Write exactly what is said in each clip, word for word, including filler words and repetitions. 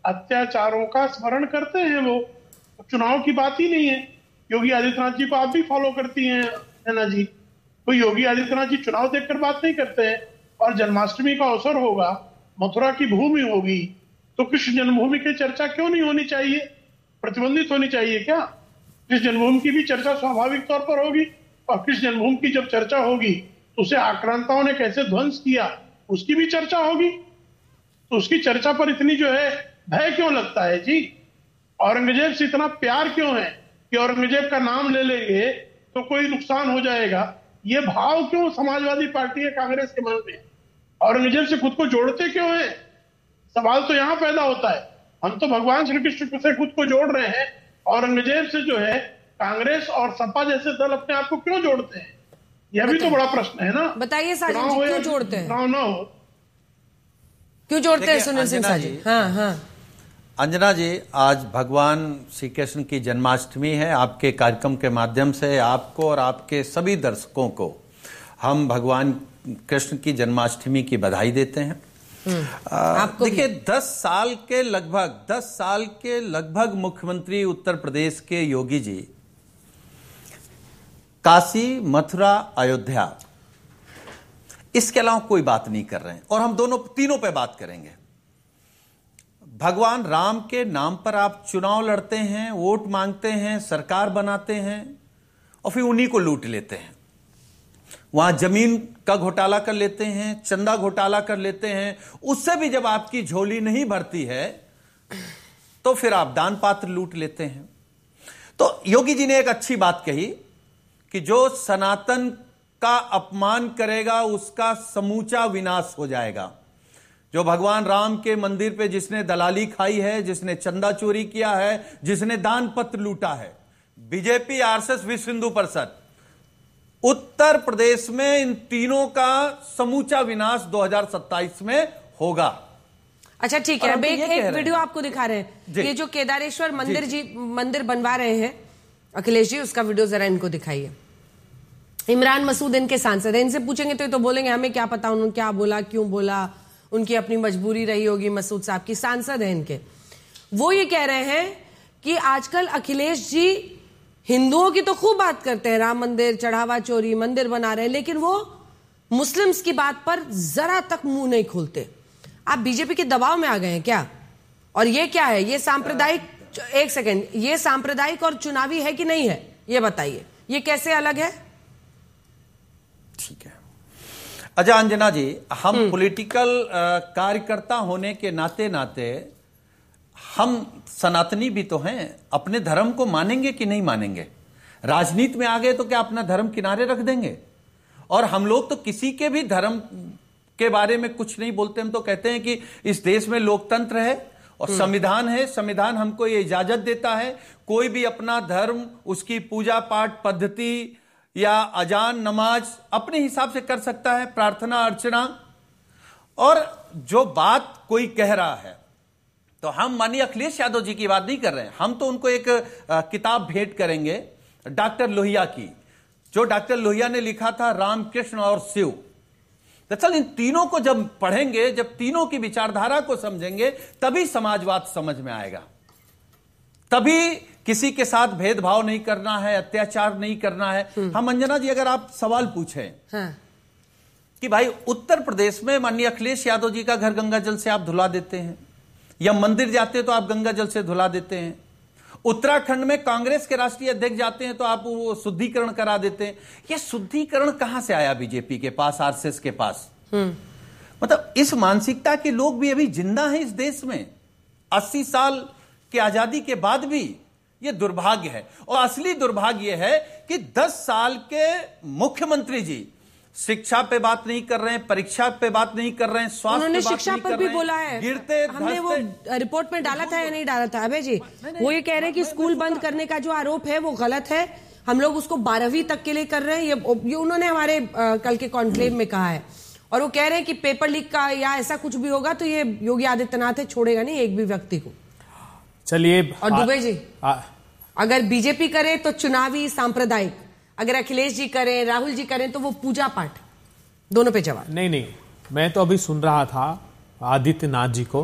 अत्याचारों का स्मरण करते हैं। वो चुनाव की बात ही नहीं है। योगी आदित्यनाथ जी को आप भी फॉलो करती हैं नैना जी, तो योगी आदित्यनाथ जी चुनाव देखकर बात नहीं करते हैं। और जन्माष्टमी का अवसर होगा, मथुरा की भूमि होगी, तो कृष्ण जन्मभूमि की चर्चा क्यों नहीं होनी चाहिए? प्रतिबंधित होनी चाहिए क्या? कृष्ण जन्मभूमि की भी चर्चा स्वाभाविक तौर पर होगी। और कृष्ण जन्मभूमि की जब चर्चा होगी तो उसे आक्रांताओं ने कैसे ध्वंस किया उसकी भी चर्चा होगी। तो उसकी चर्चा पर इतनी जो है भय क्यों लगता है जी? औरंगजेब से इतना प्यार क्यों है कि औरंगजेब का नाम ले लेंगे तो कोई नुकसान हो जाएगा? ये भाव क्यों समाजवादी पार्टी है कांग्रेस के मन में? औरंगजेब से खुद को जोड़ते क्यों है? सवाल तो यहां पैदा होता है। हम तो भगवान श्री कृष्ण से खुद को जोड़ रहे हैं, औरंगजेब से जो है कांग्रेस और सपा जैसे दल अपने आप को क्यों जोड़ते हैं? यह भी तो बड़ा प्रश्न है ना। बताइए साजिद जी, क्यों जोड़ते हैं? चुनाव ना हो क्यों जोड़ते हैं सुनील सिंह साजिद? हाँ हाँ अंजना जी, आज भगवान श्री कृष्ण की जन्माष्टमी है। आपके कार्यक्रम के माध्यम से आपको और आपके सभी दर्शकों को हम भगवान कृष्ण की जन्माष्टमी की बधाई देते हैं। देखिए, दस साल के लगभग दस साल के लगभग मुख्यमंत्री उत्तर प्रदेश के योगी जी काशी, मथुरा, अयोध्या, इसके अलावा कोई बात नहीं कर रहे हैं। और हम दोनों तीनों पे बात करेंगे। भगवान राम के नाम पर आप चुनाव लड़ते हैं, वोट मांगते हैं, सरकार बनाते हैं और फिर उन्हीं को लूट लेते हैं। वहां जमीन का घोटाला कर लेते हैं, चंदा घोटाला कर लेते हैं। उससे भी जब आपकी झोली नहीं भरती है तो फिर आप दान पात्र लूट लेते हैं। तो योगी जी ने एक अच्छी बात कही कि जो सनातन का अपमान करेगा उसका समूचा विनाश हो जाएगा। जो भगवान राम के मंदिर पे जिसने दलाली खाई है, जिसने चंदा चोरी किया है, जिसने दान पत्र लूटा है, बीजेपी, आरएसएस, विश्व हिंदू परिषद, उत्तर प्रदेश में इन तीनों का समूचा विनाश दो हज़ार सत्ताईस में होगा। अच्छा ठीक है, अब एक, एक वीडियो आपको दिखा रहे हैं। ये जो केदारेश्वर मंदिर जी, जी मंदिर बनवा रहे हैं अखिलेश जी, उसका वीडियो जरा इनको दिखाइए। इमरान मसूद इनके सांसद है, इनसे पूछेंगे तो, तो बोलेंगे हमें क्या पता उन्होंने क्या बोला, क्यों बोला, उनकी अपनी मजबूरी रही होगी। मसूद साहब की सांसद है इनके, वो ये कह रहे हैं कि आजकल अखिलेश जी हिंदुओं की तो खूब बात करते हैं, राम मंदिर, चढ़ावा चोरी, मंदिर बना रहे हैं, लेकिन वो मुस्लिम्स की बात पर जरा तक मुंह नहीं खोलते। आप बीजेपी के दबाव में आ गए हैं क्या? और ये क्या है, ये सांप्रदायिक, एक सेकेंड, ये सांप्रदायिक और चुनावी है कि नहीं है, ये बताइए, ये कैसे अलग है? ठीक है, अच्छा अंजना जी, हम पॉलिटिकल कार्यकर्ता होने के नाते नाते हम सनातनी भी तो हैं। अपने धर्म को मानेंगे कि नहीं मानेंगे? राजनीति में आ गए तो क्या अपना धर्म किनारे रख देंगे? और हम लोग तो किसी के भी धर्म के बारे में कुछ नहीं बोलते। हम तो कहते हैं कि इस देश में लोकतंत्र है और संविधान है। संविधान हमको ये इजाजत देता है कोई भी अपना धर्म, उसकी पूजा पाठ पद्धति या अजान नमाज अपने हिसाब से कर सकता है, प्रार्थना अर्चना। और जो बात कोई कह रहा है, तो हम माननीय अखिलेश यादव जी की बात नहीं कर रहे हैं। हम तो उनको एक आ, किताब भेंट करेंगे डॉक्टर लोहिया की, जो डॉक्टर लोहिया ने लिखा था रामकृष्ण और शिव। दरअसल इन तीनों को जब पढ़ेंगे, जब तीनों की विचारधारा को समझेंगे, तभी समाजवाद समझ में आएगा। तभी किसी के साथ भेदभाव नहीं करना है, अत्याचार नहीं करना है। हम अंजना जी, अगर आप सवाल पूछें हाँ। कि भाई उत्तर प्रदेश में माननीय अखिलेश यादव जी का घर गंगा जल से आप धुला देते हैं, या मंदिर जाते हैं तो आप गंगा जल से धुला देते हैं। उत्तराखंड में कांग्रेस के राष्ट्रीय अध्यक्ष जाते हैं तो आप वो शुद्धिकरण करा देते हैं। ये शुद्धिकरण कहां से आया बीजेपी के पास, आरएसएस के पास? मतलब इस मानसिकता के लोग भी अभी जिंदा हैं इस देश में। अस्सी साल की आजादी के बाद भी ये दुर्भाग्य है। और असली दुर्भाग्य है कि दस साल के मुख्यमंत्री जी शिक्षा पे बात नहीं कर रहे हैं, परीक्षा पे बात नहीं कर रहे हैं, स्वास्थ्य पे बात शिक्षा नहीं पर कर भी रहे बोला है। गिरते हमने वो रिपोर्ट में डाला था या नहीं डाला था अभय जी? वो ये कह रहे हैं कि स्कूल बंद करने का जो आरोप है वो गलत है, हम लोग उसको बारहवीं तक के लिए कर रहे हैं। ये, ये उन्होंने हमारे आ, कल के कॉन्क्लेव में कहा है। और वो कह रहे हैं कि पेपर लीक का या ऐसा कुछ भी होगा तो ये योगी आदित्यनाथ है, छोड़ेगा नहीं एक भी व्यक्ति को। चलिए, और दुबे जी, अगर बीजेपी करे तो चुनावी सांप्रदायिक, अगर अखिलेश जी करें, राहुल जी करें तो वो पूजा पाठ, दोनों पे जवाब। नहीं नहीं, मैं तो अभी सुन रहा था आदित्यनाथ जी को,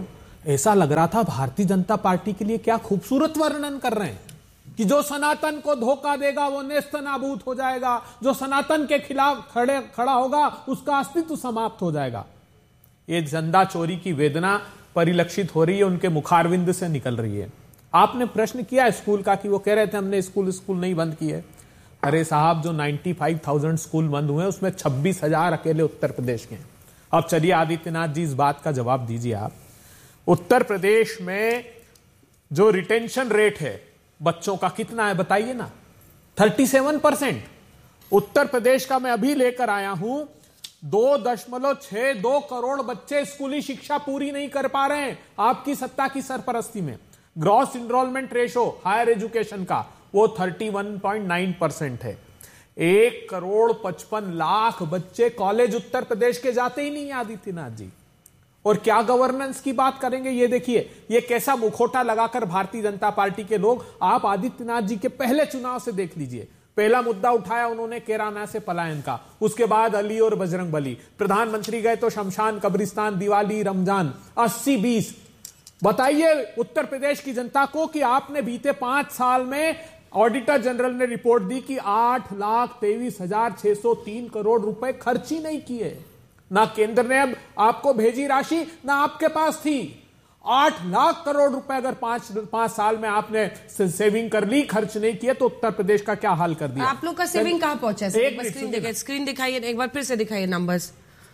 ऐसा लग रहा था भारतीय जनता पार्टी के लिए क्या खूबसूरत वर्णन कर रहे हैं कि जो सनातन को धोखा देगा वो नेस्त नाबूद हो जाएगा, जो सनातन के खिलाफ खड़े खड़ा होगा उसका अस्तित्व समाप्त हो जाएगा। ये चंदा चोरी की वेदना परिलक्षित हो रही है, उनके मुखारविंद से निकल रही है। आपने प्रश्न किया स्कूल का कि वो कह रहे थे हमने स्कूल स्कूल नहीं बंद किए। अरे साहब, जो पचानवे हज़ार स्कूल बंद हुए उसमें छब्बीस हज़ार अकेले उत्तर प्रदेश के हैं। अब चलिए आदित्यनाथ जी, इस बात का जवाब दीजिए आप। उत्तर प्रदेश में जो रिटेंशन रेट है बच्चों का कितना है बताइए ना, सैंतीस परसेंट। उत्तर प्रदेश का मैं अभी लेकर आया हूं, दो दशमलव छह दो करोड़ बच्चे स्कूली शिक्षा पूरी नहीं कर पा रहे हैं आपकी सत्ता की सरपरस्ती में। Gross enrolment ratio higher education का वो इकतीस पॉइंट नौ परसेंट है। एक करोड़ पचपन लाख बच्चे कॉलेज उत्तर प्रदेश के जाते ही नहीं आदित्यनाथ जी। और क्या गवर्नेंस की बात करेंगे, ये देखिए ये कैसा मुखौटा लगाकर भारतीय जनता पार्टी के लोग, आप आदित्यनाथ जी के पहले चुनाव से देख लीजिए। पहला मुद्दा उठाया उन्होंने कैराना से पलायन का, उसके बाद अली और बजरंग बली, प्रधानमंत्री गए तो शमशान, कब्रिस्तान, दिवाली, रमजान, अस्सी बीस। बताइए उत्तर प्रदेश की जनता को कि आपने बीते पांच साल में, ऑडिटर जनरल ने रिपोर्ट दी कि आठ लाख तेईस हजार छह सौ तीन करोड़ रुपए खर्च ही नहीं किए। ना केंद्र ने अब आपको भेजी राशि, ना आपके पास थी। आठ लाख करोड़ रुपए अगर पांच पांच साल में आपने सेविंग कर ली, खर्च नहीं किए, तो उत्तर प्रदेश का क्या हाल कर दिया। आप लोग का सेविंग कहां पहुंचा? स्क्रीन दिखाइए, स्क्रीन दिखाइए एक बार, फिर से दिखाइए नंबर्स।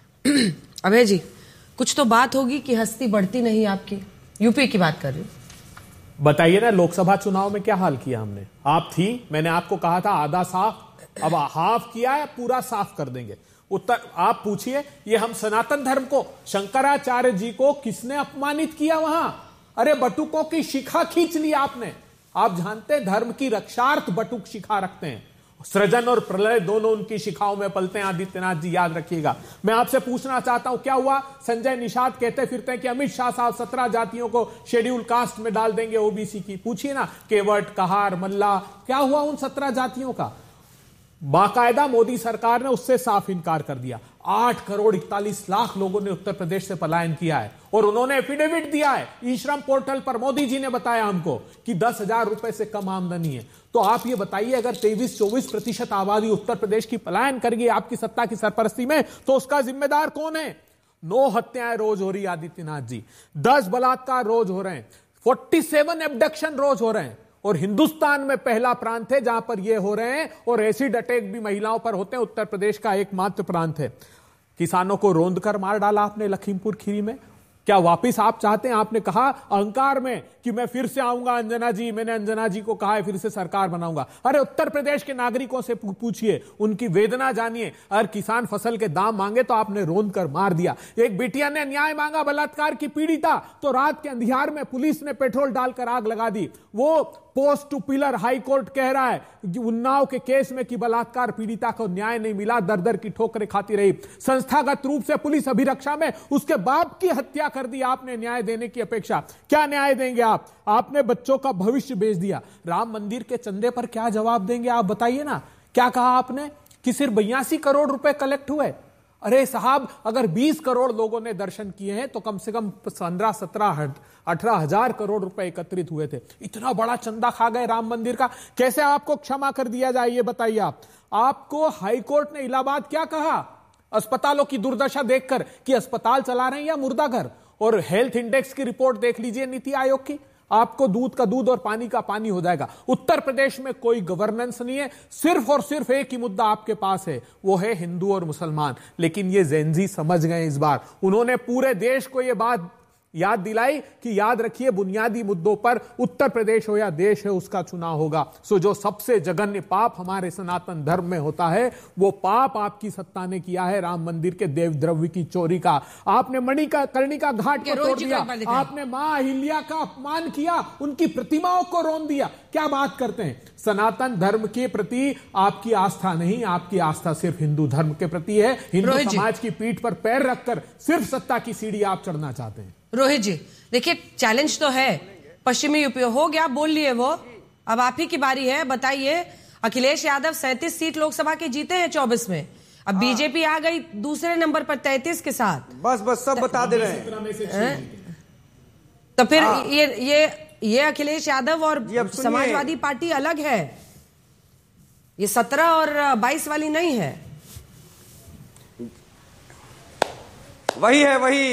अभय जी, कुछ तो बात होगी कि हस्ती बढ़ती नहीं आपकी। यूपी की बात कर रही हूं। बताइए ना, लोकसभा चुनाव में क्या हाल किया हमने। आप थी, मैंने आपको कहा था आधा साफ, अब हाफ किया है, पूरा साफ कर देंगे। उत्तर आप पूछिए, ये हम सनातन धर्म को, शंकराचार्य जी को किसने अपमानित किया वहां? अरे बटुकों की शिखा खींच ली आपने। आप जानते हैं धर्म की रक्षार्थ बटुक शिखा रखते हैं, सृजन और प्रलय दोनों उनकी शिखाओं में पलते हैं। आदित्यनाथ जी याद रखिएगा। मैं आपसे पूछना चाहता हूं, क्या हुआ? संजय निषाद कहते फिरते हैं कि अमित शाह साहब सत्रह जातियों को शेड्यूल कास्ट में डाल देंगे, ओबीसी की। पूछिए ना, केवट, कहार, मल्ला, क्या हुआ उन सत्रह जातियों का? बाकायदा मोदी सरकार ने उससे साफ इनकार कर दिया। आठ करोड़ इकतालीस लाख लोगों ने उत्तर प्रदेश से पलायन किया है और उन्होंने एफिडेविट दिया है ई श्रम पोर्टल पर। मोदी जी ने बताया हमको कि दस हजार रुपए से कम आमदनी है। तो आप ये बताइए, अगर तेईस चौबीस प्रतिशत आबादी उत्तर प्रदेश की पलायन कर गई आपकी सत्ता की सरपरस्ती में, तो उसका जिम्मेदार कौन है? नौ हत्याएं रोज हो रही आदित्यनाथ जी, दस बलात्कार रोज हो रहे हैं, सैंतालीस एब्डक्शन रोज हो रहे हैं। और हिंदुस्तान में पहला प्रांत है जहां पर ये हो रहे हैं, और एसिड अटैक भी महिलाओं पर होते हैं। उत्तर प्रदेश का एकमात्र प्रांत है। किसानों को रौंद कर मार डाला आपने लखीमपुर खीरी में। क्या वापिस आप चाहते हैं? आपने कहा अहंकार में कि मैं फिर से आऊंगा अंजना जी, मैंने अंजना जी को कहा है फिर से सरकार बनाऊंगा। अरे उत्तर प्रदेश के नागरिकों से पूछिए, उनकी वेदना जानिए। अगर किसान फसल के दाम मांगे तो आपने रोंद कर मार दिया। एक बिटिया ने न्याय मांगा, बलात्कार की पीड़िता, तो रात के अंधियार में पुलिस ने पेट्रोल डालकर आग लगा दी। वो post to pillar high court कह रहा है कि उन्नाव के केस में कि बलात्कार पीड़िता को न्याय नहीं मिला, दर दर की ठोकरें खाती रही। संस्थागत रूप से पुलिस अभिरक्षा में उसके बाप की हत्या कर दी आपने न्याय देने की अपेक्षा। क्या न्याय देंगे आप? आपने बच्चों का भविष्य बेच दिया। राम मंदिर के चंदे पर क्या जवाब देंगे आप बताइए ना। क्या कहा आपने कि सिर्फ बयासी करोड़ रुपए कलेक्ट हुए? अरे साहब, अगर बीस करोड़ लोगों ने दर्शन किए हैं तो कम से कम पंद्रह सत्रह अठारह हजार करोड़ रुपए एकत्रित हुए थे। इतना बड़ा चंदा खा गए राम मंदिर का, कैसे आपको क्षमा कर दिया जाए ये बताइए आप। आपको हाईकोर्ट ने इलाहाबाद क्या कहा अस्पतालों की दुर्दशा देखकर, कि अस्पताल चला रहे हैं या मुर्दा घर? और हेल्थ इंडेक्स की रिपोर्ट देख लीजिए नीति आयोग की, आपको दूध का दूध और पानी का पानी हो जाएगा। उत्तर प्रदेश में कोई गवर्नेंस नहीं है, सिर्फ और सिर्फ एक ही मुद्दा आपके पास है, वो है हिंदू और मुसलमान। लेकिन ये जेनजी समझ गए इस बार। उन्होंने पूरे देश को ये बात याद दिलाई कि याद रखिए, बुनियादी मुद्दों पर उत्तर प्रदेश हो या देश है उसका चुनाव होगा। सो जो सबसे जघन्य पाप हमारे सनातन धर्म में होता है, वो पाप आपकी सत्ता ने किया है, राम मंदिर के देव द्रव्य की चोरी का। आपने मणिका कर्णिका घाट को तोड़ दिया, आपने मां अहिल्या का अपमान किया, उनकी प्रतिमाओं को रौंद दिया। क्या बात करते हैं? सनातन धर्म के प्रति आपकी आस्था नहीं, आपकी आस्था सिर्फ हिंदू धर्म के प्रति है। हिंदू समाज की पीठ पर पैर रखकर सिर्फ सत्ता की सीढ़ी आप चढ़ना चाहते हैं। रोहित जी देखिए, चैलेंज तो है, पश्चिमी यूपी हो गया, बोल लिए वो, अब आप ही की बारी है। बताइए, अखिलेश यादव सैंतीस सीट लोकसभा के जीते हैं चौबीस में, अब बीजेपी आ गई दूसरे नंबर पर तैंतीस के साथ। बस बस सब बता दे रहे हैं। तो फिर ये ये ये अखिलेश यादव और समाजवादी पार्टी अलग है, ये सत्रह और बाईस वाली नहीं है। वही है वही,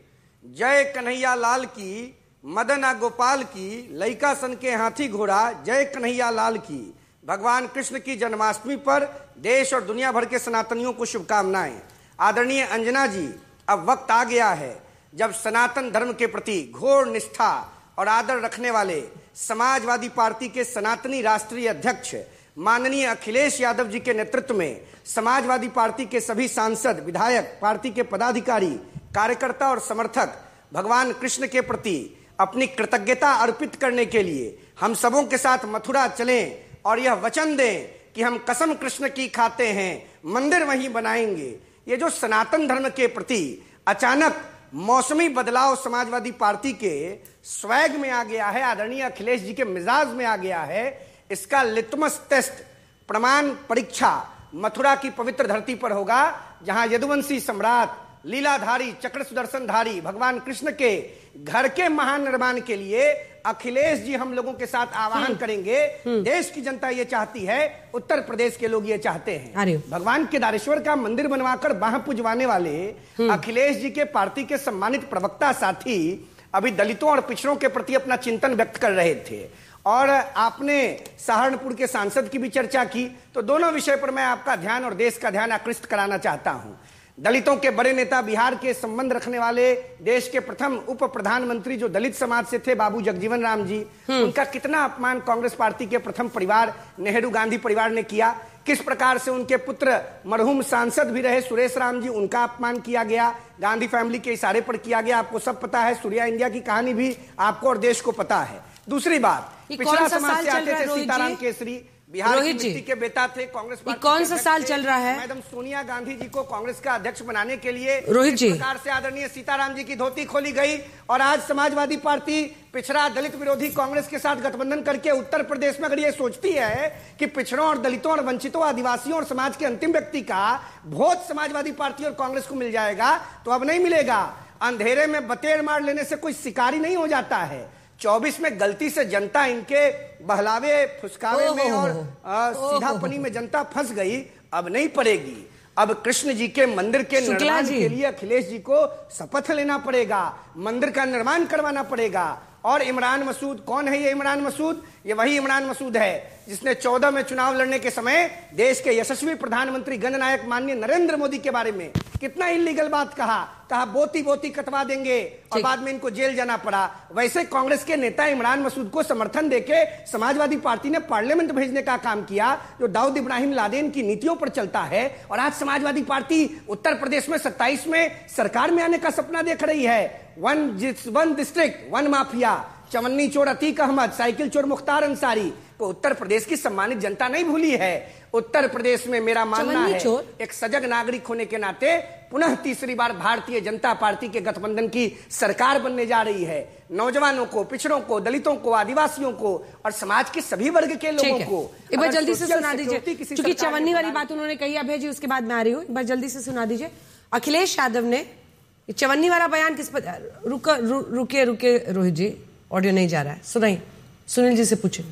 जय कन्हैया लाल की, मदन गोपाल की, लइका सन के हाथी घोड़ा, जय कन्हैया लाल की। भगवान कृष्ण की जन्माष्टमी पर देश और दुनिया भर के सनातनियों को शुभकामनाएं। आदरणीय अंजना जी, अब वक्त आ गया है जब सनातन धर्म के प्रति घोर निष्ठा और आदर रखने वाले समाजवादी पार्टी के सनातनी राष्ट्रीय अध्यक्ष माननीय अखिलेश यादव जी के नेतृत्व में समाजवादी पार्टी के सभी सांसद, विधायक, पार्टी के पदाधिकारी, कार्यकर्ता और समर्थक भगवान कृष्ण के प्रति अपनी कृतज्ञता अर्पित करने के लिए हम सबों के साथ मथुरा चलें और यह वचन दें कि हम कसम कृष्ण की खाते हैं, मंदिर वहीं बनाएंगे। ये जो सनातन धर्म के प्रति अचानक मौसमी बदलाव समाजवादी पार्टी के स्वैग में आ गया है, आदरणीय अखिलेश जी के मिजाज में आ गया है, इसका लिटमस टेस्ट, प्रमाण परीक्षा मथुरा की पवित्र धरती पर होगा, जहां यदुवंशी सम्राट, लीलाधारी, चक्र सुदर्शनधारी भगवान कृष्ण के घर के महान निर्माण के लिए अखिलेश जी हम लोगों के साथ आह्वान करेंगे। देश की जनता ये चाहती है, उत्तर प्रदेश के लोग ये चाहते हैं। भगवान केदारेश्वर का मंदिर बनवाकर बाह पुजवाने वाले अखिलेश जी के पार्टी के सम्मानित प्रवक्ता साथी अभी दलितों और पिछड़ों के प्रति अपना चिंतन व्यक्त कर रहे थे, और आपने सहारनपुर के सांसद की भी चर्चा की, तो दोनों विषय पर मैं आपका ध्यान और देश का ध्यान आकृष्ट कराना चाहता हूं। दलितों के बड़े नेता, बिहार के संबंध रखने वाले देश के प्रथम उप प्रधानमंत्री जो दलित समाज से थे, बाबू जगजीवन राम जी, उनका कितना अपमान कांग्रेस पार्टी के प्रथम परिवार नेहरू गांधी परिवार ने किया। किस प्रकार से उनके पुत्र मरहूम सांसद भी रहे सुरेश राम जी, उनका अपमान किया गया, गांधी फैमिली के इशारे पर किया गया। आपको सब पता है, सूर्या इंडिया की कहानी भी आपको और देश को पता है। दूसरी बात, पिछड़ा समाज से आते थे सीताराम केसरी, बिहार की मिट्टी के बेटा थे, कांग्रेस पार्टी कौन सा साल चल रहा है? मैडम सोनिया गांधी जी को कांग्रेस का अध्यक्ष बनाने के लिए रोहित जी प्रकार से आदरणीय सीताराम जी की धोती खोली गई, और आज समाजवादी पार्टी पिछड़ा दलित विरोधी कांग्रेस के साथ गठबंधन करके उत्तर प्रदेश में अगर ये सोचती है कि पिछड़ों और दलितों और वंचितों, आदिवासियों और समाज के अंतिम व्यक्ति का वोट समाजवादी पार्टी और कांग्रेस को मिल जाएगा, तो अब नहीं मिलेगा। अंधेरे में बतेर मार लेने से कोई शिकारी नहीं हो जाता है। चौबीस में गलती से जनता इनके बहलावे फुसकावे में और सीधापनी में जनता फंस गई, अब नहीं पड़ेगी। अब कृष्ण जी के मंदिर के निर्माण के लिए अखिलेश जी को शपथ लेना पड़ेगा, मंदिर का निर्माण करवाना पड़ेगा। और इमरान मसूद कौन है? ये इमरान मसूद, ये वही इमरान मसूद है जिसने चौदह में चुनाव लड़ने के समय देश के यशस्वी प्रधानमंत्री जननायक माननीय नरेंद्र मोदी के बारे में कितना इलीगल बात कहा, कहा बोती बोती कटवा देंगे, और बाद में इनको जेल जाना पड़ा। वैसे कांग्रेस के नेता इमरान मसूद को समर्थन देके समाजवादी पार्टी ने पार्लियामेंट भेजने का काम किया, जो दाऊद इब्राहिम लादेन की नीतियों पर चलता है। और आज समाजवादी पार्टी उत्तर प्रदेश में सत्ताईस में सरकार में आने का सपना देख रही है। One one district, one mafia, चवन्नी चोर अतीक अहमद, साइकिल चोर मुख्तार अंसारी को उत्तर प्रदेश की सम्मानित जनता नहीं भूली है। उत्तर प्रदेश में मेरा मानना है, एक सजग नागरिक होने के नाते पुनः तीसरी बार भारतीय जनता पार्टी के गठबंधन की सरकार बनने जा रही है। नौजवानों को, पिछड़ों को, दलितों को, आदिवासियों को और समाज के सभी वर्ग के लोगों को एक बार जल्दी से सुना दीजिए, क्योंकि चवन्नी वाली बात उन्होंने कही। अभय जी उसके बाद मैं आ रही हूँ, एक बार जल्दी से सुना दीजिए। अखिलेश यादव ने चवन्नी वाला बयान किस पर? रुका रु, रुके रुके रोहित जी, ऑडियो नहीं जा रहा है, सुनाइए, सुनील जी से पूछे।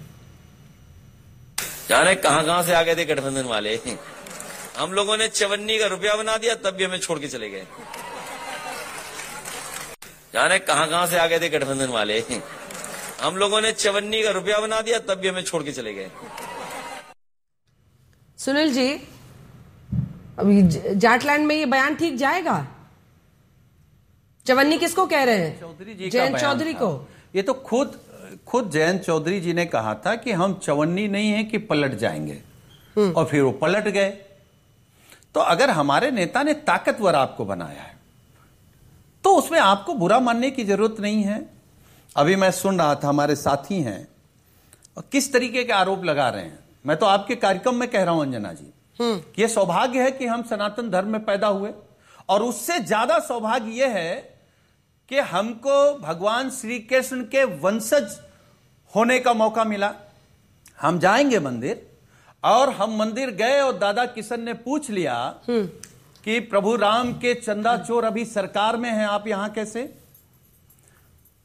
जाने कहां कहां से आ गए थे गठबंधन वाले, हम लोगों ने चवन्नी का रुपया बना दिया तब भी हमें छोड़ के चले गए। जाने कहां कहां से आ गए थे गठबंधन वाले, हम लोगों ने चवन्नी का रुपया बना दिया तब भी हमें छोड़ के चले गए। सुनील जी, अभी जाटलैंड में ये बयान ठीक जाएगा? चवन्नी किसको कह रहे हैं? चौधरी जी, जयंत चौधरी को। ये तो खुद खुद जयंत चौधरी जी ने कहा था कि हम चवन्नी नहीं है कि पलट जाएंगे, और फिर वो पलट गए। तो अगर हमारे नेता ने ताकतवर आपको बनाया है तो उसमें आपको बुरा मानने की जरूरत नहीं है। अभी मैं सुन रहा था, हमारे साथी हैं और किस तरीके के आरोप लगा रहे हैं। मैं तो आपके कार्यक्रम में कह रहा हूं अंजना जी, कि यह सौभाग्य है कि हम सनातन धर्म में पैदा हुए, और उससे ज्यादा सौभाग्य यह है कि हमको भगवान श्री कृष्ण के वंशज होने का मौका मिला। हम जाएंगे मंदिर, और हम मंदिर गए और दादा किशन ने पूछ लिया कि प्रभु राम के चंदा चोर अभी सरकार में हैं, आप यहां कैसे?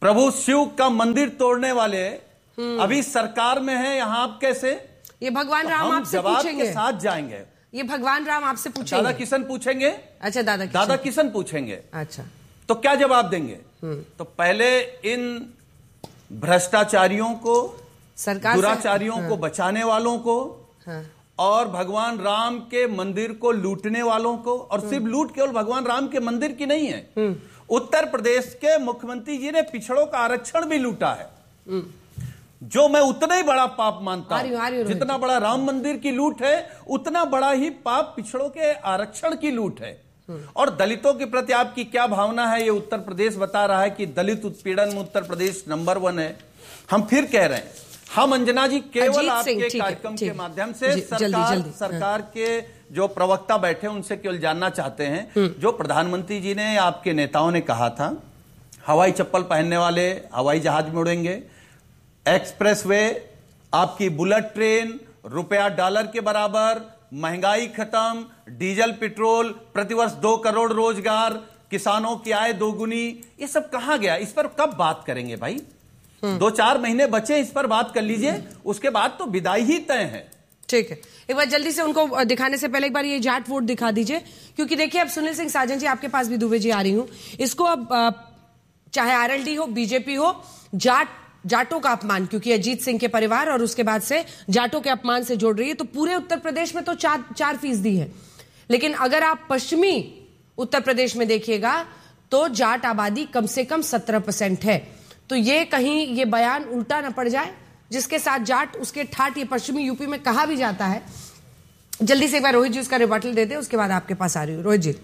प्रभु शिव का मंदिर तोड़ने वाले अभी सरकार में है, यहां आप कैसे? ये भगवान राम हम आपसे जवाब पूछेंगे, के साथ जाएंगे। ये भगवान राम आपसे पूछेंगे, दादा किशन पूछेंगे। अच्छा, दादा किशन। दादा किशन पूछेंगे। अच्छा, तो क्या जवाब देंगे? तो पहले इन भ्रष्टाचारियों को, सरकार, दुराचारियों हाँ। को बचाने वालों को, हाँ। और भगवान राम के मंदिर को लूटने वालों को, और सिर्फ लूट केवल भगवान राम के मंदिर की नहीं है, उत्तर प्रदेश के मुख्यमंत्री जी ने पिछड़ों का आरक्षण भी लूटा है, जो मैं उतना ही बड़ा पाप मानता हूं। जितना बड़ा राम मंदिर की लूट है, उतना बड़ा ही पाप पिछड़ों के आरक्षण की लूट है। और दलितों के प्रति आपकी क्या भावना है, ये उत्तर प्रदेश बता रहा है कि दलित उत्पीड़न में उत्तर प्रदेश नंबर वन है। हम फिर कह रहे हैं, हम अंजना जी केवल आपके कार्यक्रम के माध्यम से सरकार जल्दी, जल्दी, सरकार हाँ। के जो प्रवक्ता बैठे उनसे केवल जानना चाहते हैं, जो प्रधानमंत्री जी ने, आपके नेताओं ने कहा था, हवाई चप्पल पहनने वाले हवाई जहाज में उड़ेंगे, एक्सप्रेसवे, आपकी बुलेट ट्रेन रुपया डॉलर के बराबर, महंगाई खत्म, डीजल पेट्रोल, प्रतिवर्ष दो करोड़ रोजगार, किसानों की आय दोगुनी, ये सब कहां गया? इस पर कब बात करेंगे भाई? दो चार महीने बचे, इस पर बात कर लीजिए, उसके बाद तो विदाई ही तय है। ठीक है, एक बार जल्दी से उनको दिखाने से पहले एक बार ये जाट वोट दिखा दीजिए, क्योंकि देखिए अब सुनील सिंह साजन जी आपके पास भी दुबे जी आ रही हूं, इसको अब चाहे आरएलडी हो, बीजेपी हो, जाट जाटों का अपमान, क्योंकि अजीत सिंह के परिवार और उसके बाद से जाटों के अपमान से जोड़ रही है, तो पूरे उत्तर प्रदेश में तो चार चार फीसदी है। लेकिन अगर आप पश्चिमी उत्तर प्रदेश में देखिएगा तो जाट आबादी कम से कम सत्रह परसेंट है। तो ये कहीं ये बयान उल्टा न पड़ जाए, जिसके साथ जाट उसके ठाट, ये पश्चिमी यूपी में कहा भी जाता है। जल्दी से एक बार रोहित जी उसका रिबटल दे दे, उसके बाद आपके पास आ रही हूं। रोहित जी।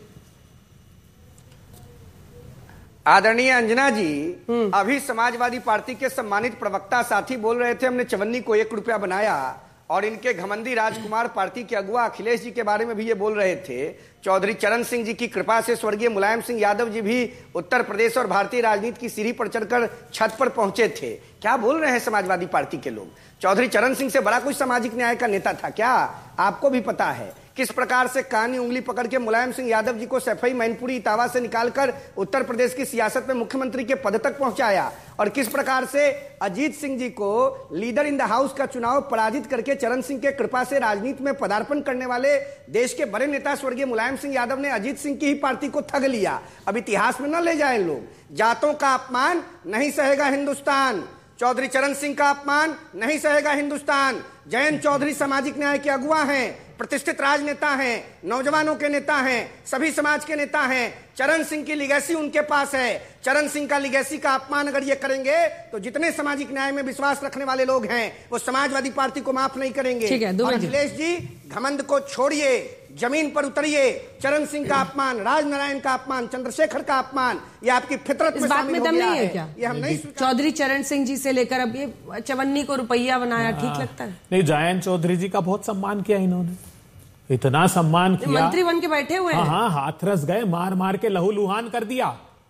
आदरणीय अंजना जी, अभी समाजवादी पार्टी के सम्मानित प्रवक्ता साथी बोल रहे थे, हमने चवन्नी को एक रुपया बनाया, और इनके घमंडी राजकुमार पार्टी के अगुआ अखिलेश जी के बारे में भी ये बोल रहे थे। चौधरी चरण सिंह जी की कृपा से स्वर्गीय मुलायम सिंह यादव जी भी उत्तर प्रदेश और भारतीय राजनीति की सीढ़ी पर चढ़कर छत पर पहुंचे थे। क्या बोल रहे हैं समाजवादी पार्टी के लोग? चौधरी चरण सिंह से बड़ा कोई सामाजिक न्याय का नेता था क्या? आपको भी पता है किस प्रकार से कानी उंगली पकड़ के मुलायम सिंह यादव जी को सफाई मैनपुरी इटावा से निकालकर उत्तर प्रदेश की सियासत में मुख्यमंत्री के पद तक पहुंचाया, और किस प्रकार से अजीत सिंह जी को लीडर इन द हाउस का चुनाव पराजित करके चरण सिंह के कृपा से राजनीति में पदार्पण करने वाले देश के बड़े नेता स्वर्गीय मुलायम सिंह यादव ने अजीत सिंह की ही पार्टी को ठग लिया। अब इतिहास में न ले जाए लोग। जातों का अपमान नहीं सहेगा हिंदुस्तान, चौधरी चरण सिंह का अपमान नहीं सहेगा हिंदुस्तान। जयंत चौधरी सामाजिक न्याय के अगुआ हैं, प्रतिष्ठित राजनेता हैं, नौजवानों के नेता हैं, सभी समाज के नेता हैं। चरण सिंह की लिगेसी उनके पास है। चरण सिंह का लिगेसी का अपमान अगर ये करेंगे तो जितने सामाजिक न्याय में विश्वास रखने वाले लोग हैं वो समाजवादी पार्टी को माफ नहीं करेंगे। और अखिलेश जी, घमंड को छोड़िए, जमीन पर उतरिए। चरण सिंह का अपमान, राजनारायण का अपमान, चंद्रशेखर का अपमान, ये आपकी फितरत में शामिल हो गया है। क्या ये हम नहीं? चौधरी चरण सिंह जी से लेकर अब ये चवन्नी को रुपया बनाया, ठीक लगता है? नहीं, जयंत चौधरी जी का बहुत सम्मान किया इन्होंने, इतना सम्मान किया, मंत्री बन के बैठे हुए हैं। हाँ, हाथरस गए, मार मार के लहू लुहान कर दिया।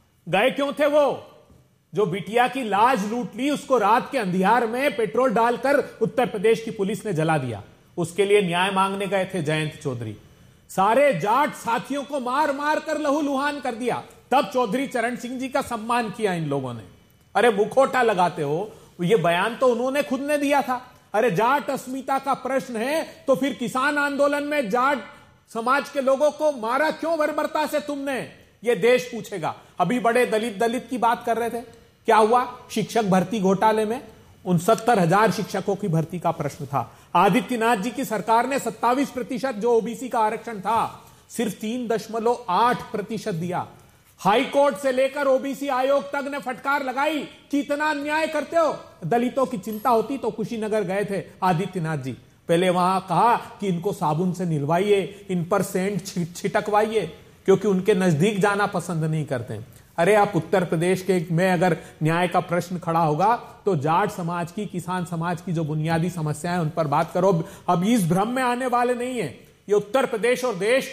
गए क्यों थे वो? जो बिटिया की लाश लूट ली उसको रात के अंधियार में पेट्रोल डालकर उत्तर प्रदेश की पुलिस ने जला दिया, उसके लिए न्याय मांगने गए थे जयंत चौधरी। सारे जाट साथियों को मार मार कर लहू लुहान कर दिया, तब चौधरी चरण सिंह जी का सम्मान किया इन लोगों ने। अरे मुखौटा लगाते हो, ये बयान तो उन्होंने खुद ने दिया था। अरे जाट अस्मिता का प्रश्न है तो फिर किसान आंदोलन में जाट समाज के लोगों को मारा क्यों बर्बरता से तुमने, ये देश पूछेगा। अभी बड़े दलित दलित की बात कर रहे थे, क्या हुआ? शिक्षक भर्ती घोटाले में उनसत्तर हजार शिक्षकों की भर्ती का प्रश्न था। आदित्यनाथ जी की सरकार ने सत्तावीस प्रतिशत जो ओबीसी का आरक्षण था सिर्फ तीन दशमलव आठ प्रतिशत दिया। हाई कोर्ट से लेकर ओबीसी आयोग तक ने फटकार लगाई कि इतना अन्याय करते हो। दलितों की चिंता होती तो कुशीनगर गए थे आदित्यनाथ जी, पहले वहां कहा कि इनको साबुन से निलवाइए, इन पर सेंट छिटकवाइए, क्योंकि उनके नजदीक जाना पसंद नहीं करते। अरे आप उत्तर प्रदेश के में अगर न्याय का प्रश्न खड़ा होगा तो जाट समाज की, किसान समाज की जो बुनियादी समस्याएं उन पर बात करो। अब इस भ्रम में आने वाले नहीं है। ये उत्तर प्रदेश और देश,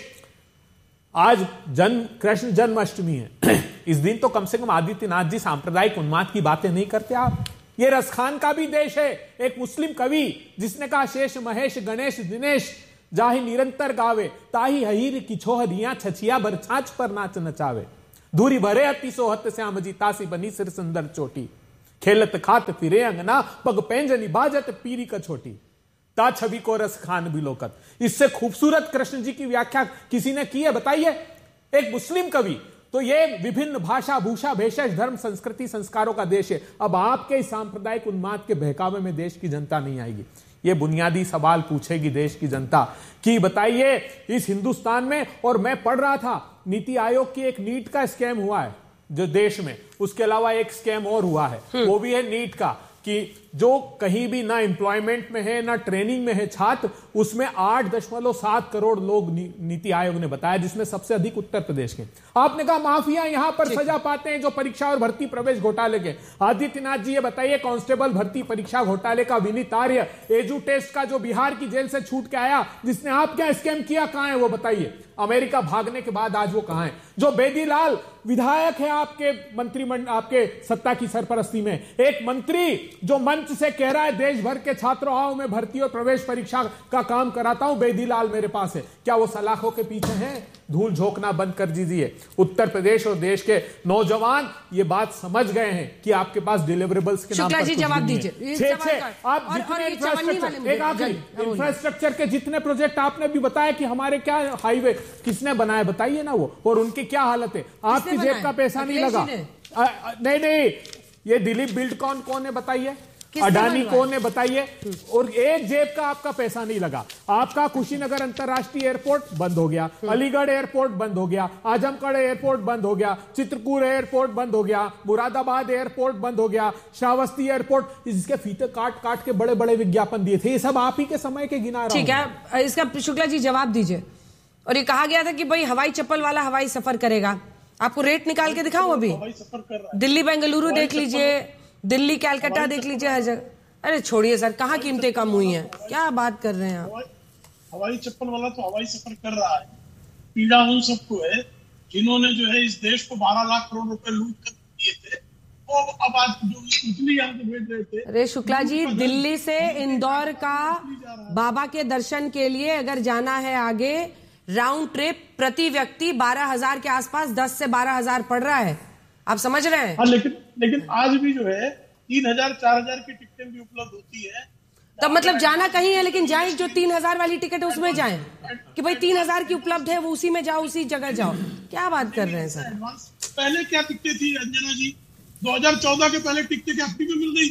आज जन्म कृष्ण जन्माष्टमी है, इस दिन तो कम से कम आदित्यनाथ जी सांप्रदायिक उन्माद की बातें नहीं करते आप। ये रसखान का भी देश है, एक मुस्लिम कवि जिसने कहा शेष महेश गणेश दिनेश जाहि निरंतर गावे ताही हहीर किछोह रिया छछिया बरछाछ पर नाच नचावे। धूरी भरे अति सोहत श्याम जी तासी बनी सिर सुंदर चोटी, खेलत खात फिरे अंगना पग पेंजनी बाजत पीरी का छोटी, ता छवि को रस खान भी लोकत। इससे खूबसूरत कृष्ण जी की व्याख्या किसी ने की है बताइए? एक मुस्लिम कवि। तो ये विभिन्न भाषा भूषा भेषज धर्म संस्कृति संस्कारों का देश है। अब आपके सांप्रदायिक उन्माद के बहकावे में देश की जनता नहीं आएगी। ये बुनियादी सवाल पूछेगी देश की जनता कि बताइए इस हिंदुस्तान में, और मैं पढ़ रहा था नीति आयोग की एक नीट का स्कैम हुआ है जो देश में, उसके अलावा एक स्कैम और हुआ है, वो भी है नीट का, कि जो कहीं भी ना एम्प्लॉयमेंट में है ना ट्रेनिंग में है छात्र, उसमें आठ दशमलव सात करोड़ लोग नी, नीति आयोग ने बताया, जिसमें सबसे अधिक उत्तर प्रदेश के। आपने कहा माफिया यहां पर सजा पाते हैं जो परीक्षा और भर्ती प्रवेश घोटाले के। आदित्यनाथ जी ये बताइए, कांस्टेबल भर्ती परीक्षा घोटाले का विनीत आर्य, एजू टेस्ट का जो बिहार की जेल से छूट के आया, जिसने आप क्या स्कैम किया, कहां है वो बताइए? अमेरिका भागने के बाद आज वो कहां है? जो बेदीलाल विधायक है आपके मंत्रिमंडल, आपके सत्ता की सरपरस्ती में, एक मंत्री जो मंच से कह रहा है देश भर के छात्रों आओ मैं भर्ती और प्रवेश परीक्षा का काम कराता हूं, बेदीलाल मेरे पास है। क्या वो सलाखों के पीछे हैं? धूल झोंकना बंद कर दीजिए। उत्तर प्रदेश और देश के नौजवान ये बात समझ गए हैं कि आपके पास डिलीवरेबल्स के नाम पर कुछ जवाब नहीं दीजिए। छे छे आप जितने इंफ्रास्ट्रक्चर, एक आखिरी इंफ्रास्ट्रक्चर के जितने प्रोजेक्ट आपने भी बताया कि हमारे क्या हाईवे किसने बनाया बताइए ना वो, और उनकी क्या हालत है? आपकी जेब का पैसा नहीं लगा। नहीं नहीं, ये दिलीप बिल्डकॉन कौन है बताइए? अडानी कौन है बताइए? और एक जेब का आपका पैसा नहीं लगा। आपका कुशीनगर अंतरराष्ट्रीय एयरपोर्ट बंद हो गया, अलीगढ़ एयरपोर्ट बंद हो गया, आजमगढ़ एयरपोर्ट बंद हो गया, चित्रकूट एयरपोर्ट बंद हो गया, मुरादाबाद एयरपोर्ट बंद हो गया, श्रावस्ती एयरपोर्ट, इसके फीते काट काट के बड़े बड़े विज्ञापन दिए थे। ये सब आप ही के समय के गिना रहा हूं। ठीक है, इसका शुक्ला जी जवाब दीजिए। और ये कहा गया था कि भाई हवाई चप्पल वाला हवाई सफर करेगा। आपको रेट निकाल के दिखाऊं अभी? दिल्ली बेंगलुरु देख लीजिए, दिल्ली कैलकाटा देख लीजिए, हर जगह। अरे छोड़िए सर, कहाँ कीमतें कम हुई हैं? क्या बात कर रहे हैं आप? हवाई चप्पल वाला तो हवाई सफर कर रहा है। पीड़ा उन सबको है जिन्होंने जो है इस देश को बारह लाख करोड़ रुपए लूट कर दिए थे, वो अब आज जो इटली यहाँ से भेज रहे थे। अरे शुक्ला जी, दिल्ली से इंदौर का बाबा के दर्शन के लिए अगर जाना है आगे, राउंड ट्रिप प्रति व्यक्ति बारह हजार के आसपास, दस से बारह हजार पड़ रहा है। आप समझ रहे हैं? हाँ, लेकिन लेकिन आज भी जो है तीन हजार चार हजार की टिकटें भी उपलब्ध होती है। तब मतलब जाना कहीं है, लेकिन जाए जो तीन हजार वाली टिकट है उसमें जाएं, कि भाई तीन हजार की उपलब्ध है वो उसी में जाओ, उसी जगह जाओ। क्या बात कर रहे हैं सर? पहले क्या टिकटें थी अंजना जी? दो हजार चौदह के पहले टिकटें क्या फ्री में मिल रही?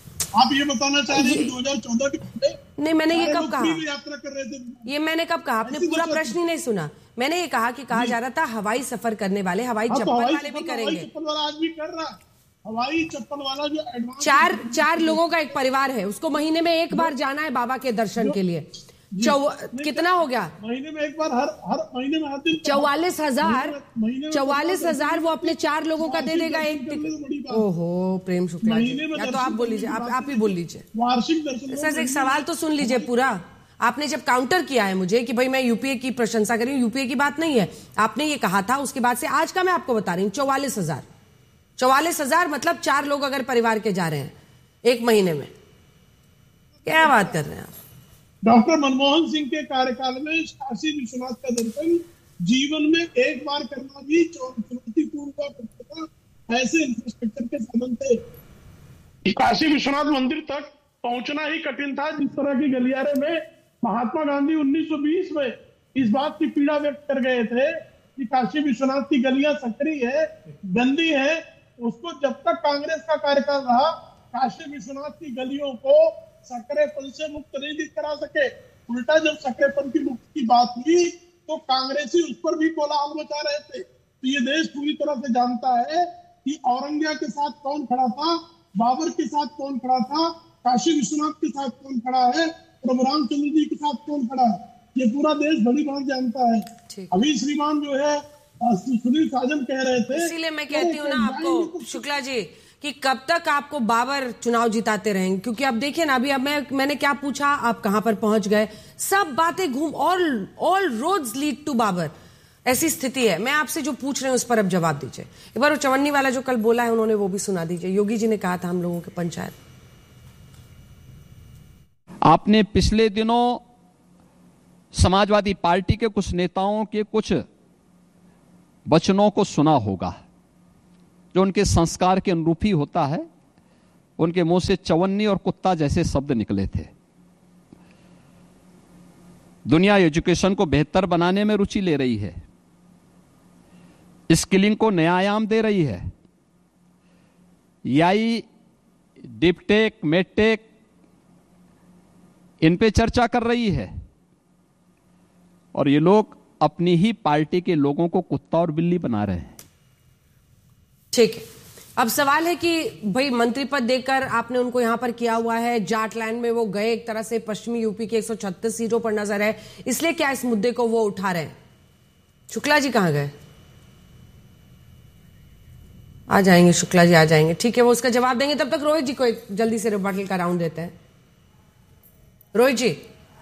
आप ये बताना चाह रहे हैं कि दो हजार चौदह के? नहीं, मैंने ये कब कहा? यात्रा कर रहे थे। ये मैंने कब कहा? आपने पूरा प्रश्न ही नहीं सुना। मैंने ये कहा कि कहा जा रहा था हवाई सफर करने वाले, हवाई चप्पल वाले भी करेंगे। हवाई चप्पल वाला आज भी कर रहा है। हवाई चप्पल वाला जो एडवांस, चार चार लोगों का एक परिवार है, उसको महीने में एक बार जाना है बाबा के दर्शन के लिए। चौ कितना हो गया? महीने में एक बार, हर हर महीने में हर दिन चौवालीस हजार चौवालीस हजार वो अपने चार लोगों का दे देगा एक टिकट। ओहो प्रेम शुक्ला जी, या तो आप बोल लीजिए, आप आप ही बोल लीजिए। वार्षिक दर्शन। सर एक सवाल तो सुन लीजिए पूरा। आपने जब काउंटर किया है मुझे कि भाई मैं यूपीए की प्रशंसा करी, यूपीए की बात नहीं है, आपने ये कहा था, उसके बाद से आज का मैं आपको बता रही हूँ, चौवालीस हजार चौवालीस हजार मतलब चार लोग अगर परिवार के जा रहे हैं एक महीने में, क्या बात कर रहे हैं आप? डॉक्टर मनमोहन सिंह के कार्यकाल में काशी विश्वनाथ का दर्शन जीवन में एक बार करना भी चुनौतीपूर्ण हुआ करता था। ऐसे इंफ्रास्ट्रक्चर के साधन थे। काशी विश्वनाथ मंदिर तक पहुंचना ही कठिन था। जिस तरह की गलियारे में महात्मा गांधी उन्नीस सौ बीस में इस बात की पीड़ा व्यक्त कर गए थे कि काशी विश्वनाथ की गलियां सकरी है, गंदी है, उसको जब तक कांग्रेस का कार्यकाल रहा, काशी विश्वनाथ की गलियों को सक्रेपन से मुक्त नहीं करा सके। उल्टा जब सक्रेपन की मुक्ति की बात हुई तो कांग्रेसी उस पर भी कोलाहल मचा रहे थे। तो ये देश पूरी तरह से जानता है कि औरंगजेब के साथ कौन खड़ा था, बाबर के साथ कौन खड़ा था, काशी विश्वनाथ के साथ कौन खड़ा है, प्रभु रामचंद्र जी के साथ कौन खड़ा है। ये पूरा देश बड़ी बात जानता है। अभी श्रीमान जो है सुनील साजन कह रहे थे, इसीलिए मैं कहती हूँ ना आपको शुक्ला जी कि कब तक आपको बाबर चुनाव जिताते रहेंगे, क्योंकि अब देखिए ना, अभी अब मैं मैंने क्या पूछा, आप कहां पर पहुंच गए, सब बातें घूम, all all roads lead to Babar, ऐसी स्थिति है। मैं आपसे जो पूछ रहे हूं उस पर अब जवाब दीजिए। एक बार वो चवन्नी वाला जो कल बोला है उन्होंने वो भी सुना दीजिए। योगी जी ने कहा था हम लोगों के पंचायत। आपने पिछले दिनों समाजवादी पार्टी के कुछ नेताओं के कुछ वचनों को सुना होगा। जो उनके संस्कार के अनुरूप ही होता है, उनके मुंह से चवन्नी और कुत्ता जैसे शब्द निकले थे। दुनिया एजुकेशन को बेहतर बनाने में रुचि ले रही है, स्किलिंग को नया आयाम दे रही है। याई, डिपटेक, मेडटेक इन पे चर्चा कर रही है, और ये लोग अपनी ही पार्टी के लोगों को कुत्ता और बिल्ली बना रहे हैं। ठीक है, अब सवाल है कि भाई मंत्री पद देकर आपने उनको यहां पर किया हुआ है, जाटलैंड में वो गए, एक तरह से पश्चिमी यूपी की एक सौ छत्तीस सीटों पर नजर है, इसलिए क्या इस मुद्दे को वो उठा रहे हैं? शुक्ला जी कहां गए? आ जाएंगे शुक्ला जी, आ जाएंगे। ठीक है, वो उसका जवाब देंगे। तब तक रोहित जी को एक जल्दी से रिबटल का राउंड देते हैं। रोहित जी।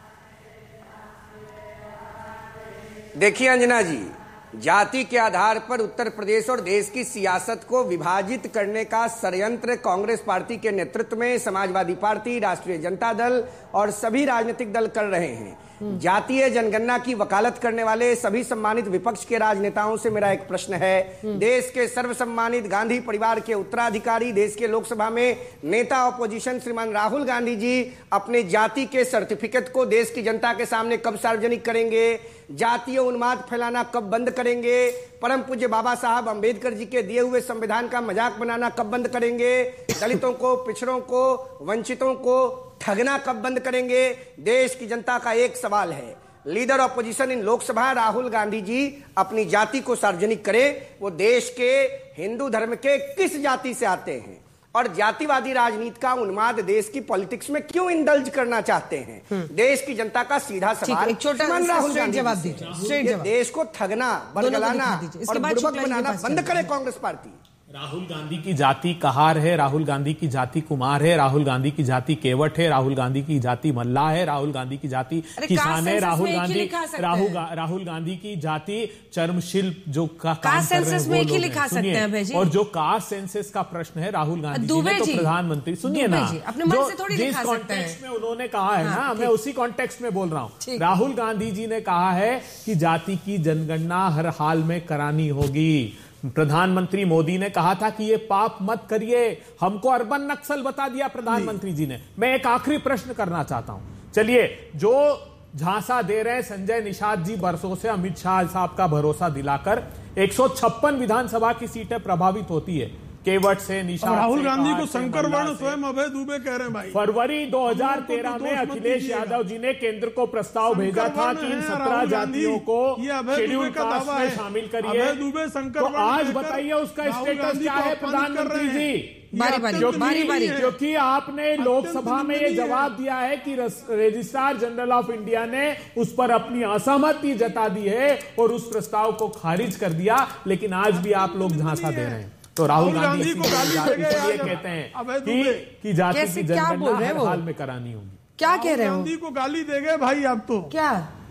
देखिए अंजना जी, जाति के आधार पर उत्तर प्रदेश और देश की सियासत को विभाजित करने का षड्यंत्र कांग्रेस पार्टी के नेतृत्व में समाजवादी पार्टी, राष्ट्रीय जनता दल और सभी राजनीतिक दल कर रहे हैं। जातीय जनगणना की वकालत करने वाले सभी सम्मानित विपक्ष के राजनेताओं से मेरा एक प्रश्न है। देश के सर्वसम्मानित गांधी परिवार के उत्तराधिकारी, देश के लोकसभा में नेता ऑपोजिशन श्रीमान राहुल गांधी जी अपने जाति के सर्टिफिकेट को देश की जनता के सामने कब सार्वजनिक करेंगे? जातीय उन्माद फैलाना कब बंद करेंगे? परम पूज्य बाबा साहब अंबेडकर जी के दिए हुए संविधान का मजाक बनाना कब बंद करेंगे? दलितों को, पिछड़ों को, वंचितों को ठगना कब बंद करेंगे? देश की जनता का एक सवाल है, लीडर ऑपोजिशन इन लोकसभा राहुल गांधी जी अपनी जाति को सार्वजनिक करें। वो देश के हिंदू धर्म के किस जाति से आते हैं और जातिवादी राजनीति का उन्माद देश की पॉलिटिक्स में क्यों इंडल्ज करना चाहते हैं? देश की जनता का सीधा सवाल। एक छोटा राहुल गांधी जवाब दीजिए। देश को ठगना, बरगलाना और बुड़बक बनाना बंद करे कांग्रेस पार्टी। राहुल गांधी की जाति कहार है, राहुल गांधी की जाति कुमार है, राहुल गांधी की जाति केवट है, राहुल गांधी की जाति मल्ला है, राहुल गांधी की जाति किसान है, राहुल गांधी राहुल राहुल गांधी की जाति चर्मशिल्प जो का काम कर रहे हैं वो लोग हैं। सुनिए, और जो कास्ट सेंसस का प्रश्न है, राहुल गांधी जी ने तो प्रधानमंत्री, सुनिए ना, जो जिस कॉन्टेक्स्ट में उन्होंने कहा है ना, मैं उसी कॉन्टेक्स्ट में बोल रहा हूँ। राहुल गांधी जी ने कहा है कि जाति की जनगणना हर हाल में करानी होगी। प्रधानमंत्री मोदी ने कहा था कि ये पाप मत करिए, हमको अर्बन नक्सल बता दिया प्रधानमंत्री जी ने। मैं एक आखिरी प्रश्न करना चाहता हूं। चलिए, जो झांसा दे रहे हैं संजय निषाद जी बरसों से अमित शाह साहब का भरोसा दिलाकर, एक सौ छप्पन विधानसभा की सीटें प्रभावित होती है केवट से, निषाद से, राहुल गांधी को शंकर वर्ण स्वयं अभय दुबे कह रहे हैं भाई। फरवरी दो हज़ार तेरह में अखिलेश यादव जी ने केंद्र को प्रस्ताव भेजा था कि इन सत्रह जातियों को शेड्यूल कास्ट में शामिल करिए। तो आज बताइए उसका स्टेटस क्या है प्रधानमंत्री जी? बारी बारी बारी बारी क्योंकि आपने लोकसभा में ये जवाब दिया है कि रजिस्ट्रार जनरल ऑफ इंडिया ने उस पर अपनी असहमति जता दी है और उस प्रस्ताव को खारिज कर दिया, लेकिन आज भी आप लोग झांसा दे रहे हैं। तो राहुल गांधी को इसलिए कहते हैं कि, कि जाति की जनगणना हर हाल में करानी होगी। क्या कह रहे हो? गांधी को गाली दे गए भाई आप तो। क्या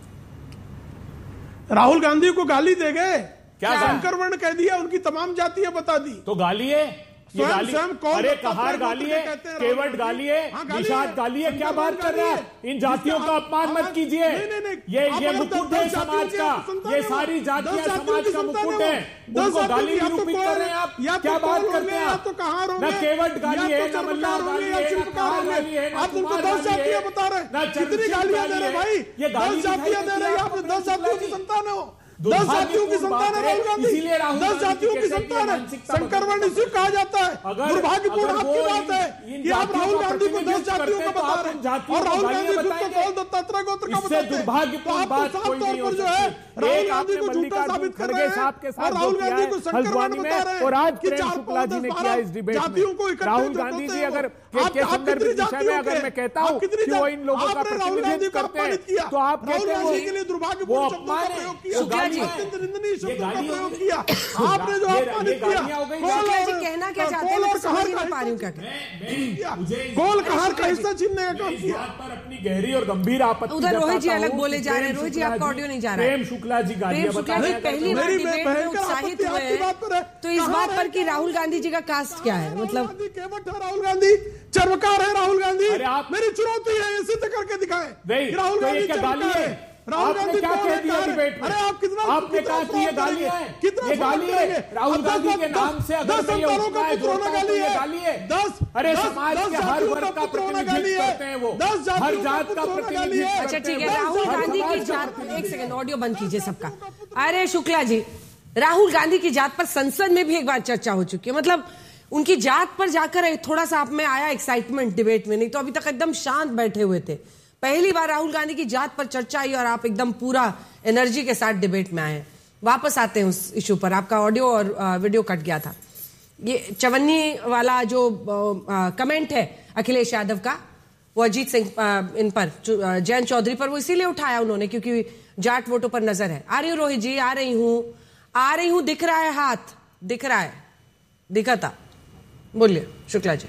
राहुल गांधी को गाली दे गए? क्या शंकर वर्ण कह दिया, उनकी तमाम जातियां बता दी। तो गाली है, ये गाली, अरे कहार गाली है, केवट गाली है, निषाद गाली है, क्या बात कर रहे हैं? इन जातियों का अपमान मत कीजिए। ये ये मुकुट है समाज का, ये सारी जातियां समाज का मुकुट है, उनको गाली निरूपित कर रहे हैं आप। क्या बात करते हैं आप? न केवट गाली है, न मल्लार गाली है, न कहार गाली है, न कुमार गाली है, न कितनी गालियां दे रहे भाई? ये दस जातियां दे रहे हैं आप, दस जातियों की संतान हो, दस जातियों की संतान है राहुल गांधी, दस जातियों की संतान है। शंकर वर्ण इसी कहा जाता है। दुर्भाग्यपूर्ण आपकी बात है कि आप राहुल गांधी को दस जातियों का बता रहे हैं और राहुल गांधी खुद को कौन दत्तात्रेय गोत्र का बताते हैं। दुर्भाग्यपूर्ण बात साफ तौर पर जो है राहुल गांधी को झूठा साबित कर रहे हैं और राहुल गांधी को शंकर वर्ण बता रहे हैं। और आज कि चार पांच दस बारह जातियों को इकट्ठे राहुल गांधी जी अगर के संदर्भ विषय में अगर मैं कहता हूँ कि वो इन लोगों का प्रतिनिधित्व करते हैं तो आप कहते हैं वो अपमान है। किया आपने जो अपमानित किया, कहना क्या चाहते हैं? मैं समझ नहीं पा रही हूं क्या गोल कहार का हिस्सा छीनने का काम किया पर अपनी गहरी और गंभीर आपत्ति। उधर रोहित जी अलग बोले जा रहे हैं। रोहित जी आपका ऑडियो नहीं जा रहा है। प्रेम शुक्ला जी गालियां बता रहे हैं। पहली बार डिबेट में उत्साहित हुए हैं तो इस बात पर कि राहुल गांधी जी का कास्ट क्या है? मतलब केवट है राहुल गांधी, चर्मकार है राहुल गांधी। मेरी चुनौती है ये सिद्ध करके दिखाएं राहुल गांधी चर्मकार है। राहुल गांधी क्या कह दिया डिबेट में? अरे आप कितना आपने कहा कि ये गाली है, कितना ये गाली है राहुल गांधी के नाम से, अगर दस संतानों का पुत्र होना गाली है, गाली है। दस अरे समाज के हर वर्ग का प्रतिनिधित्व करते हैं वो, दस हर जात का प्रतिनिधित्व। अच्छा ठीक है, राहुल गांधी की जात, एक सेकंड ऑडियो बंद कीजिए सबका। अरे शुक्ला जी, राहुल गांधी की जात पर संसद में भी एक बार चर्चा हो चुकी है, मतलब उनकी जात पर जाकर थोड़ा सा आप में आया एक्साइटमेंट डिबेट में, नहीं तो अभी तक एकदम शांत बैठे हुए थे। पहली बार राहुल गांधी की जात पर चर्चा आई और आप एकदम पूरा एनर्जी के साथ डिबेट में आए। वापस आते हैं उस इशू पर, आपका ऑडियो और वीडियो कट गया था। ये चवन्नी वाला जो कमेंट है अखिलेश यादव का, वो अजीत सिंह इन पर, जयंत चौधरी पर, वो इसीलिए उठाया उन्होंने क्योंकि जाट वोटों पर नजर है। आ रही हूँ रोहित जी, आ रही हूं आ रही हूं दिख रहा है हाथ, दिख रहा है, दिखा था। बोलिए शुक्ला जी।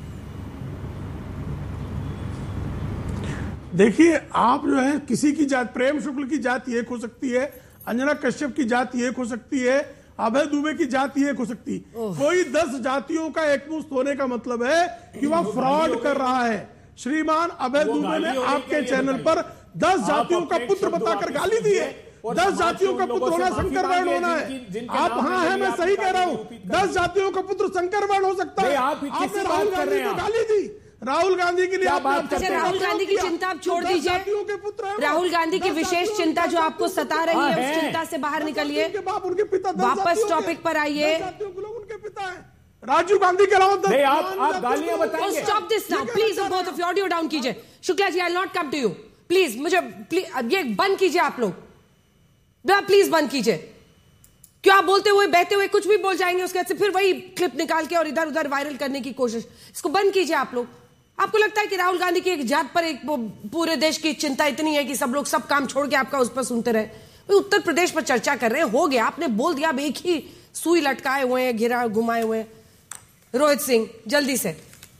देखिए, आप जो है किसी की जात, प्रेम शुक्ल की जात एक हो सकती है, अंजना कश्यप की जात एक हो सकती है, अभय दुबे की जात एक हो सकती है। कोई दस जातियों का एकमुश्त होने का मतलब है कि वह फ्रॉड कर रहा है। श्रीमान अभय दुबे ने आपके चैनल पर दस जातियों का पुत्र बताकर गाली दी है। दस जातियों का पुत्र होना शंकर वर्ण होना है। आप हाँ है, मैं सही कह रहा हूँ, दस जातियों का पुत्र शंकर वर्ण हो सकता है। आपने राहुल गांधी को गाली दी, राहुल गांधी के लिए आप बात करते हैं। राहुल गांधी की चिंता आप छोड़ दीजिए, राहुल गांधी की विशेष चिंता जो आपको सता रही है, उस चिंता से बाहर निकलिए, उनके पिता वापस टॉपिक पर आइए। उनके पिता है राजीव गांधी के अलावा आप आप गालियां बताएंगे। Stop this now please, both of you audio down कीजिए। Shukla ji, I will not come to you please, मुझे प्लीज ये बंद कीजिए आप लोग, प्लीज बंद कीजिए। क्यों आप बोलते हुए बहते हुए कुछ भी बोल जाएंगे, उसके बाद से फिर वही क्लिप निकाल के और इधर उधर वायरल करने की कोशिश, इसको बंद कीजिए आप लोग। आपको लगता है कि राहुल गांधी की एक जात पर एक पूरे देश की चिंता इतनी है कि सब लोग सब काम छोड़ के आपका उस पर सुनते रहे? उत्तर प्रदेश पर चर्चा कर रहे हैं, हो गया, आपने बोल दिया, अब एक ही सुई लटकाए हुए हैं, घिरा घुमाए हुए हैं। रोहित सिंह जल्दी से,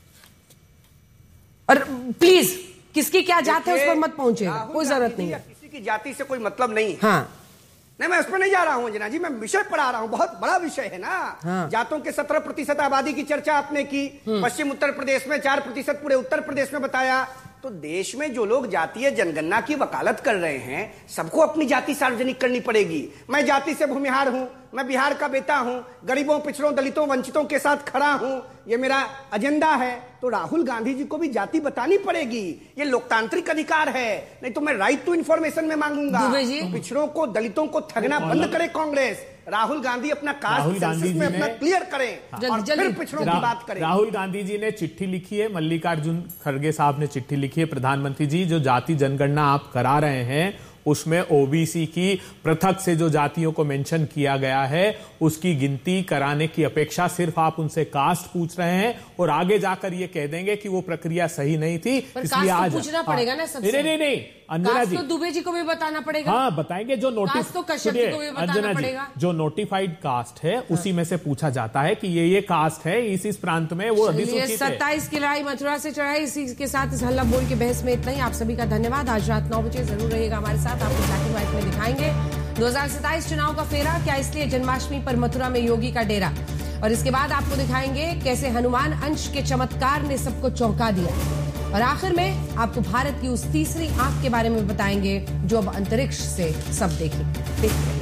और प्लीज किसकी क्या जात है उस पर मत पहुंचेगा, कोई जरूरत नहीं है, किसी की जाति से कोई मतलब नहीं। हाँ नहीं, मैं उस पर नहीं जा रहा हूं अंजना जी, मैं विषय पर आ रहा हूं, बहुत बड़ा विषय है ना। हाँ। जातों के सत्रह प्रतिशत आबादी की चर्चा आपने की, पश्चिम उत्तर प्रदेश में चार प्रतिशत पूरे उत्तर प्रदेश में बताया। तो देश में जो लोग जातीय जनगणना की वकालत कर रहे हैं, सबको अपनी जाति सार्वजनिक करनी पड़ेगी। मैं जाति से भूमिहार हूं, मैं बिहार का बेटा हूं, गरीबों, पिछड़ों, दलितों, वंचितों के साथ खड़ा हूं, ये मेरा एजेंडा है। तो राहुल गांधी जी को भी जाति बतानी पड़ेगी, ये लोकतांत्रिक अधिकार है। नहीं तो मैं राइट टू इन्फॉर्मेशन में मांगूंगा। पिछड़ों को, दलितों को ठगना बंद करे कांग्रेस। राहुल गांधी अपना कास्ट सेंसस में अपना क्लियर करें और फिर पिछड़ों की बात करें। राहुल गांधी जी ने चिट्ठी लिखी है, मल्लिकार्जुन खड़गे साहब ने चिट्ठी लिखी है, प्रधानमंत्री जी, जो जाति जनगणना आप करा रहे हैं उसमें ओबीसी की पृथक से जो जातियों को मेंशन किया गया है, उसकी गिनती कराने की अपेक्षा सिर्फ आप उनसे कास्ट पूछ रहे हैं और आगे जाकर ये कह देंगे कि वो प्रक्रिया सही नहीं थी, इसलिए आज पूछना पड़ेगा ना सबसे। नहीं नहीं नहीं अंजना जी, तो दुबे जी को भी बताना पड़ेगा। हाँ बताएंगे, जो नोटिस तो कश्यप जी को भी बताना पड़ेगा। जो नोटिफाइड कास्ट है उसी में से पूछा जाता है कि ये ये कास्ट है, इस इस प्रांत में वो अधिसूचित है। सत्ताईस की लड़ाई मथुरा से चढ़ाई, इसी के साथ इस हल्ला बोल के बहस में इतना ही। आप सभी का धन्यवाद। आज रात नौ बजे जरूर रहेगा हमारे साथ, आपको ब्लैक एंड व्हाइट में दिखाएंगे दो हजार सत्ताईस चुनाव का फेरा, क्या इसलिए जन्माष्टमी पर मथुरा में योगी का डेरा, और इसके बाद आपको दिखाएंगे कैसे हनुमान अंश के चमत्कार ने सबको चौंका दिया, और आखिर में आपको भारत की उस तीसरी आंख के बारे में बताएंगे जो अब अंतरिक्ष से सब देखें।